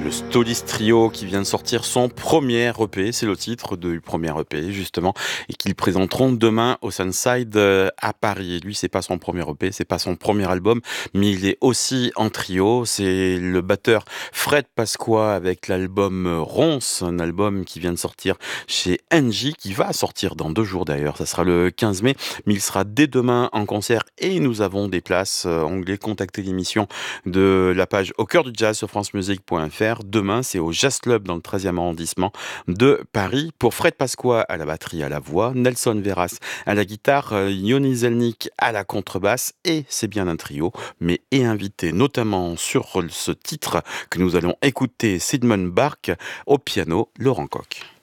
Le Stolis Trio qui vient de sortir son premier EP, c'est le titre du premier EP justement, et qu'ils présenteront demain au Sunside à Paris. Et lui, c'est pas son premier EP, c'est pas son premier album, mais il est aussi en trio. C'est le batteur Fred Pasqua avec l'album Ronce, un album qui vient de sortir chez NJ, qui va sortir dans 2 jours d'ailleurs, ça sera le 15 mai, mais il sera dès demain en concert et nous avons des places. Onglet contacter l'émission de la page Au cœur du jazz sur francemusique.fr. Demain, c'est au Jazz Club dans le 13e arrondissement de Paris. Pour Fred Pasqua à la batterie, à la voix, Nelson Veras à la guitare, Yoni Zelnik à la contrebasse, et c'est bien un trio, mais est invité notamment sur ce titre que nous allons écouter, Sidman Bark, au piano, Laurent Koch.